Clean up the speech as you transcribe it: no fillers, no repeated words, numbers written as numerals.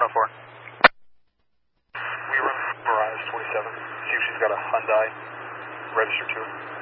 4. We run Mirage 27. See if she's got a Hyundai registered to her.